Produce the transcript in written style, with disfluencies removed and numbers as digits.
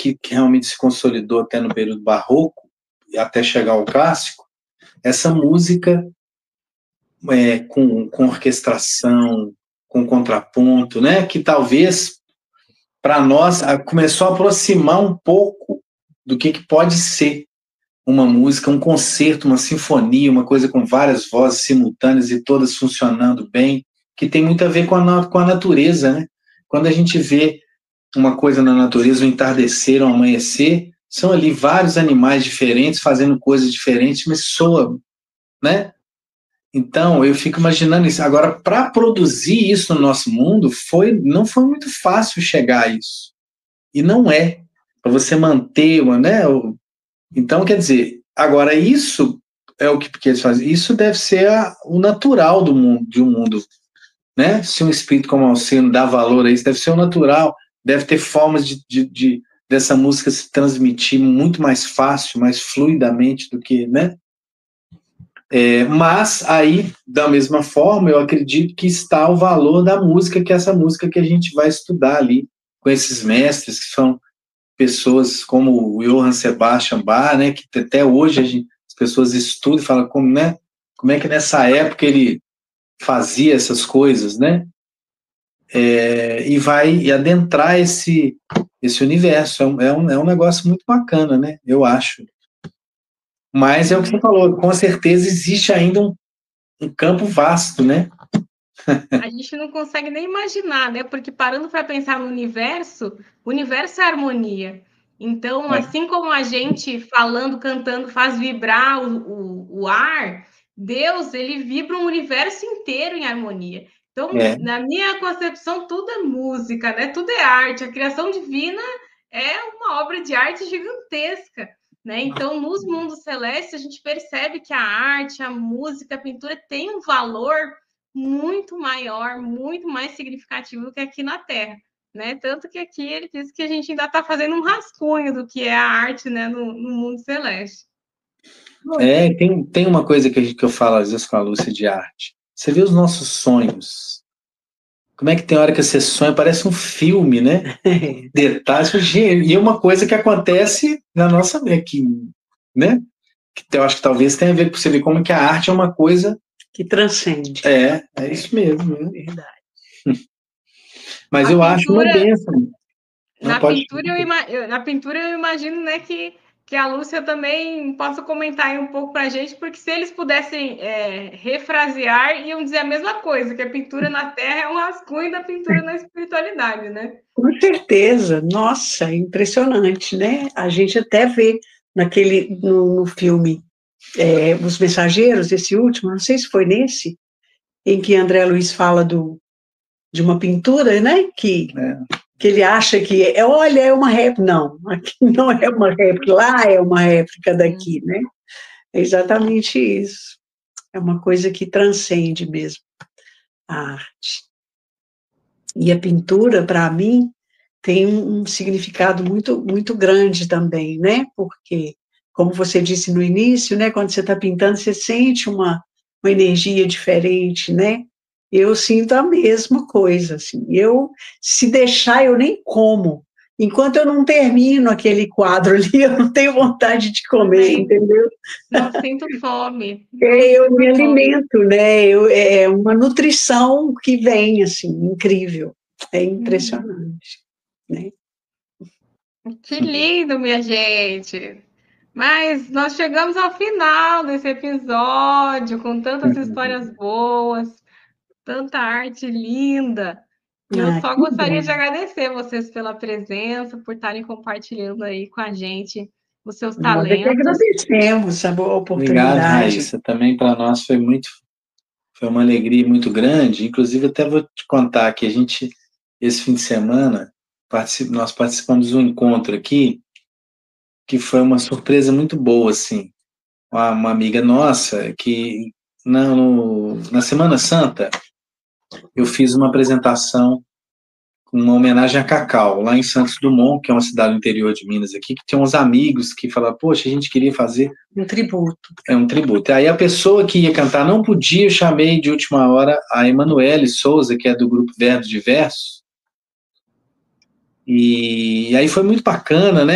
que realmente se consolidou até no período barroco, até chegar ao clássico, essa música com orquestração, com contraponto, né? Que talvez, para nós, começou a aproximar um pouco do que pode ser uma música, um concerto, uma sinfonia, uma coisa com várias vozes simultâneas e todas funcionando bem, que tem muito a ver com a natureza, né? Quando a gente vê uma coisa na natureza, um entardecer, um amanhecer, são ali vários animais diferentes fazendo coisas diferentes, mas soa, né? Então, eu fico imaginando isso. Agora, para produzir isso no nosso mundo, não foi muito fácil chegar a isso. E não é. Para você manter, né? Então, quer dizer, agora isso é o que eles fazem. Isso deve ser o natural do mundo, de um mundo, né? Se um espírito como Alcino dá valor a isso, deve ser o natural. Deve ter formas dessa música se transmitir muito mais fácil, mais fluidamente do que, né? Mas aí, da mesma forma, eu acredito que está o valor da música, que é essa música que a gente vai estudar ali, com esses mestres, que são pessoas como o Johann Sebastian Bach, né, que até hoje as pessoas estudam e falam como é que nessa época ele fazia essas coisas, né? E vai adentrar esse universo. É um negócio muito bacana, né? Eu acho. Mas é o que você falou, com certeza existe ainda um campo vasto, né? A gente não consegue nem imaginar, né? Porque parando para pensar no universo, o universo é harmonia. Então, assim como a gente falando, cantando, faz vibrar o ar, Deus, ele vibra um universo inteiro em harmonia. Então, na minha concepção, tudo é música, né? Tudo é arte. A criação divina é uma obra de arte gigantesca, né? Então, nos mundos celestes, a gente percebe que a arte, a música, a pintura tem um valor muito maior, muito mais significativo do que aqui na Terra, né? Tanto que aqui ele diz que a gente ainda está fazendo um rascunho do que é a arte, né, no mundo celeste. Tem uma coisa que eu falo às vezes com a Lúcia de arte. Você vê os nossos sonhos. Como é que tem hora que você sonha? Parece um filme, né? Detalhes. E é uma coisa que acontece na nossa aqui, né? Que eu acho que talvez tenha a ver com você ver como que a arte é uma coisa que transcende. É isso mesmo. Né? Verdade. Mas eu acho uma bênção. Na pintura eu imagino, né, que a Lúcia também possa comentar aí um pouco para a gente, porque se eles pudessem refrasear, iam dizer a mesma coisa, que a pintura na Terra é um rascunho da pintura na espiritualidade, né? Com certeza. Nossa, impressionante, né? A gente até vê no filme Os Mensageiros, esse último, não sei se foi nesse, em que André Luiz fala de uma pintura, né? Que ele acha que olha, é uma réplica. Não, aqui não é uma réplica, lá é uma réplica daqui, né? É exatamente isso. É uma coisa que transcende mesmo a arte. E a pintura, para mim, tem um significado muito, muito grande também, né? Porque, como você disse no início, né? Quando você está pintando, você sente uma energia diferente, né? Eu sinto a mesma coisa, assim. Se deixar, eu nem como. Enquanto eu não termino aquele quadro ali, eu não tenho vontade de comer, entendeu? Não sinto fome. Eu me alimento, né? É uma nutrição que vem, assim, incrível. É impressionante, né? Que lindo, minha gente! Mas nós chegamos ao final desse episódio, com tantas histórias boas, tanta arte linda. E eu só gostaria de agradecer vocês pela presença, por estarem compartilhando aí com a gente os seus talentos. Nós é que agradecemos a boa oportunidade. Obrigado, Raíssa. Também para nós foi uma alegria muito grande. Inclusive, até vou te contar que esse fim de semana, nós participamos de um encontro aqui, que foi uma surpresa muito boa, assim. Uma amiga nossa, que na Semana Santa, eu fiz uma apresentação, uma homenagem a Cacau, lá em Santos Dumont, que é uma cidade do interior de Minas aqui, que tinha uns amigos que falaram, poxa, a gente queria fazer um tributo. Um tributo. Aí a pessoa que ia cantar não podia, eu chamei de última hora a Emanuele Souza, que é do grupo Verbo Diverso, e aí foi muito bacana, né?